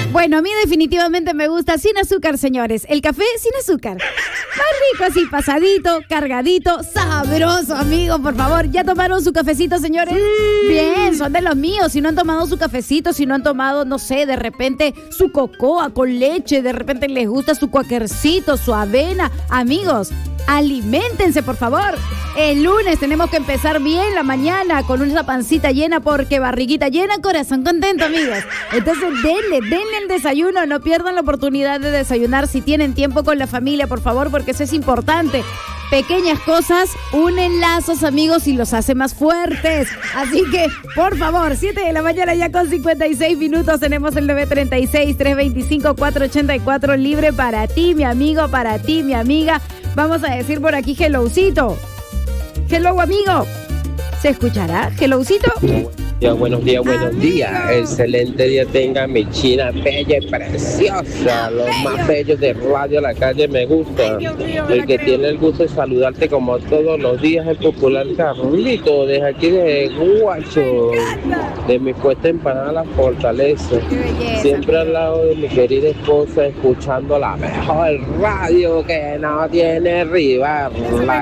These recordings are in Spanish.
Bueno, a mí definitivamente me gusta sin azúcar, señores. El café sin azúcar. Más rico así, pasadito, cargadito, sabroso, amigo, por favor. ¿Ya tomaron su cafecito, señores? Sí. Bien, son de los míos. Si no han tomado su cafecito, si no han tomado, no sé, de repente su cocoa con leche, de repente les gusta su cuaquercito, su avena. Amigos, aliméntense, por favor. El lunes tenemos que empezar bien la mañana con una pancita llena porque barriguita llena, corazón contento, amigos. Entonces denle el desayuno, no pierdan la oportunidad de desayunar si tienen tiempo con la familia, por favor, porque eso es importante. Pequeñas cosas unen lazos, amigos, y los hace más fuertes. Así que, por favor, 7 de la mañana ya con 56 minutos. Tenemos el 936-325-484 libre para ti, mi amigo, para ti, mi amiga. Vamos a decir por aquí hellocito. Hello, amigo. ¿Se escuchará? Hellocito. Buenos días. Excelente día tenga mi china bella y preciosa. Los más bellos de Radio La Calle me gusta. El que tiene el gusto de saludarte como todos los días, el popular Carlito, desde aquí de Guacho, de mi puesta empanada La Fortaleza. Siempre al lado de mi querida esposa, escuchando la mejor radio que no tiene rival. La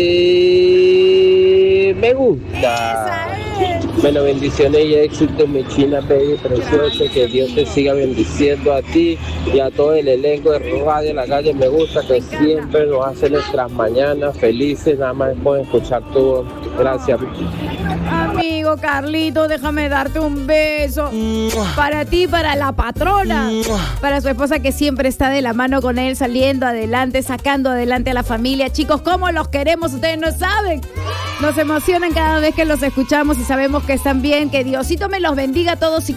Calle me gusta. Bueno, bendiciones y éxito, mi china bella y preciosa. Que Dios te siga bendiciendo a ti y a todo el elenco de Radio La Calle. Me gusta que siempre nos hace nuestras mañanas felices, nada más por escuchar todo. Gracias. Amigo Carlito, déjame darte un beso. Para ti, para la patrona, para su esposa que siempre está de la mano con él, saliendo adelante, sacando adelante a la familia. Chicos, ¿cómo los queremos? Ustedes no saben. Nos emocionan cada vez que los escuchamos y sabemos que están bien. Que Diosito me los bendiga a todos y